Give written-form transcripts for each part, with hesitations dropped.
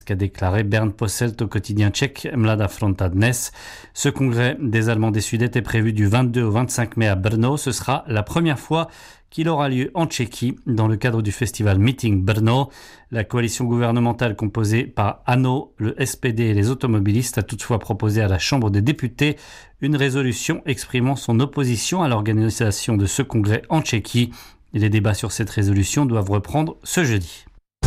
qu'a déclaré Bernd Posselt au quotidien tchèque Mladá fronta Dnes. Ce congrès des Allemands des Sudètes est prévu du 22 au 25 mai à Brno. Ce sera la première fois qu'il aura lieu en Tchéquie dans le cadre du festival Meeting Brno. La coalition gouvernementale composée par ANO, le SPD et les automobilistes a toutefois proposé à la Chambre des députés une résolution exprimant son opposition à l'organisation de ce congrès en Tchéquie. Et les débats sur cette résolution doivent reprendre ce jeudi.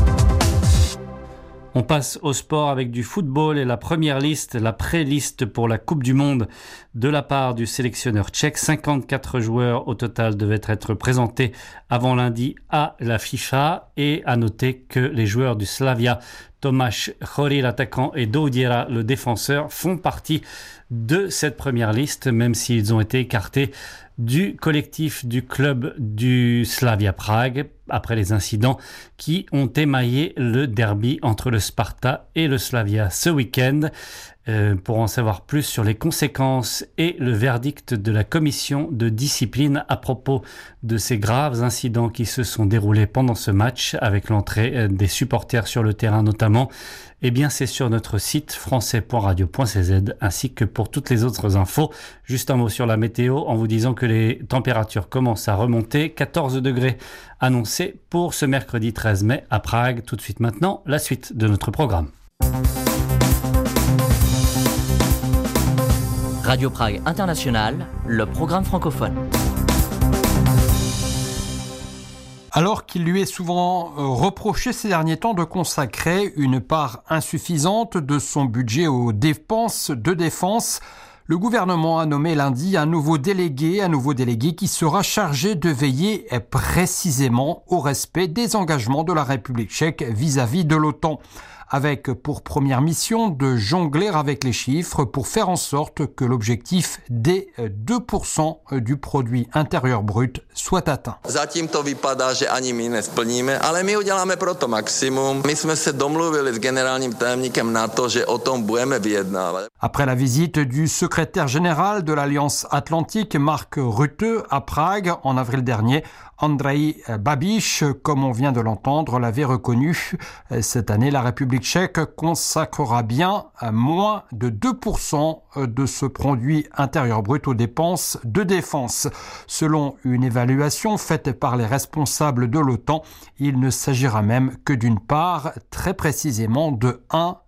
On passe au sport avec du football et la première liste, la pré-liste pour la Coupe du Monde de la part du sélectionneur tchèque. 54 joueurs au total devaient être présentés avant lundi à la FIFA. Et à noter que les joueurs du Slavia, Tomáš Chori, l'attaquant, et Doudiera, le défenseur, font partie de cette première liste, même s'ils ont été écartés du collectif du club du Slavia Prague après les incidents qui ont émaillé le derby entre le Sparta et le Slavia ce week-end. Pour en savoir plus sur les conséquences et le verdict de la commission de discipline à propos de ces graves incidents qui se sont déroulés pendant ce match avec l'entrée des supporters sur le terrain notamment, eh bien c'est sur notre site français.radio.cz ainsi que pour toutes les autres infos. Juste un mot sur la météo en vous disant que les températures commencent à remonter. 14 degrés annoncés pour ce mercredi 13 mai à Prague. Tout de suite maintenant, la suite de notre programme. Radio Prague International, le programme francophone. Alors qu'il lui est souvent reproché ces derniers temps de consacrer une part insuffisante de son budget aux dépenses de défense, le gouvernement a nommé lundi un nouveau délégué qui sera chargé de veiller précisément au respect des engagements de la République tchèque vis-à-vis de l'OTAN, avec pour première mission de jongler avec les chiffres pour faire en sorte que l'objectif des 2% du produit intérieur brut soit atteint. Zatím to vypadá, že ani my nesplníme, ale my uděláme proto maximum. My jsme se domluvili s generálním tajemníkem NATO, že o tom budeme vyjednávat. Après la visite du secrétaire général de l'Alliance Atlantique, Mark Rutte, à Prague en avril dernier, Andrej Babiš, comme on vient de l'entendre, l'avait reconnu. Cette année, la République tchèque consacrera bien moins de 2% de ce produit intérieur brut aux dépenses de défense. Selon une évaluation faite par les responsables de l'OTAN, il ne s'agira même que d'une part très précisément de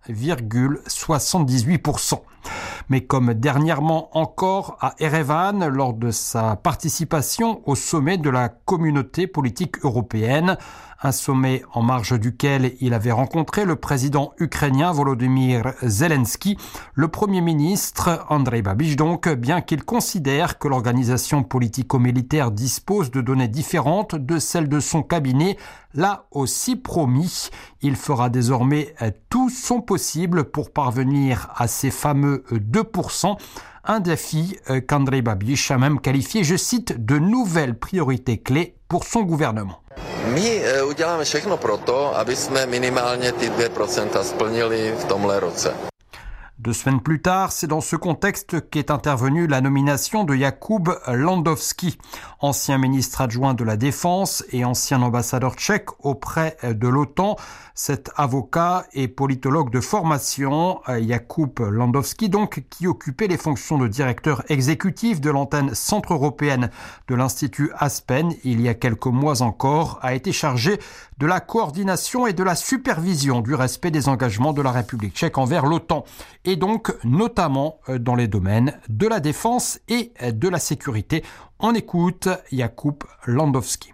1,78%. Mais comme dernièrement encore à Erevan, lors de sa participation au sommet de la communauté politique européenne, un sommet en marge duquel il avait rencontré le président ukrainien Volodymyr Zelensky, le premier ministre Andrej Babiš donc, bien qu'il considère que l'organisation politico-militaire dispose de données différentes de celles de son cabinet, l'a aussi promis. Il fera désormais tout son possible pour parvenir à ces fameux 2%, un défi qu'Andrej Babiš a même qualifié, je cite, de nouvelles priorités clés pour son gouvernement. My uděláme všechno proto, aby jsme minimálně ty 2% splnili v tomhle roce. 2 semaines plus tard, c'est dans ce contexte qu'est intervenue la nomination de Jakub Landowski, ancien ministre adjoint de la Défense et ancien ambassadeur tchèque auprès de l'OTAN. Cet avocat et politologue de formation, Jakub Landowski, donc, qui occupait les fonctions de directeur exécutif de l'antenne centre-européenne de l'Institut Aspen il y a quelques mois encore, a été chargé de la coordination et de la supervision du respect des engagements de la République tchèque envers l'OTAN, et donc notamment dans les domaines de la défense et de la sécurité. On écoute Jakub Landowski.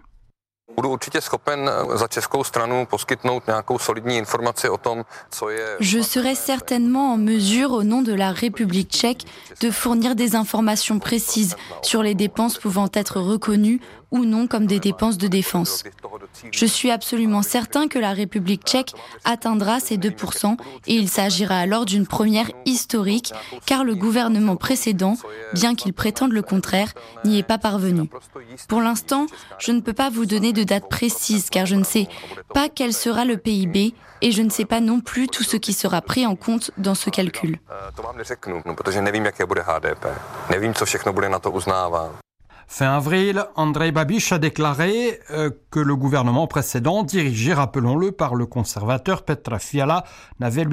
Je serai certainement en mesure, au nom de la République tchèque, de fournir des informations précises sur les dépenses pouvant être reconnues ou non comme des dépenses de défense. Je suis absolument certain que la République tchèque atteindra ces 2% et il s'agira alors d'une première historique car le gouvernement précédent, bien qu'il prétende le contraire, n'y est pas parvenu. Pour l'instant, je ne peux pas vous donner de date précise car je ne sais pas quel sera le PIB et je ne sais pas non plus tout ce qui sera pris en compte dans ce calcul. Fin avril, Andrej Babiš a déclaré que le gouvernement précédent, dirigé, rappelons-le, par le conservateur Petr Fiala, n'avait